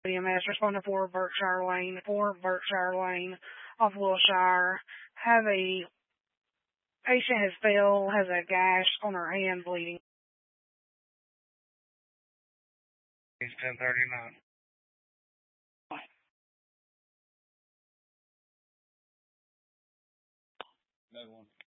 EMS responding for Berkshire Lane off Wilshire. Have a patient has a gash on her hand bleeding. It's 10:39. Another one.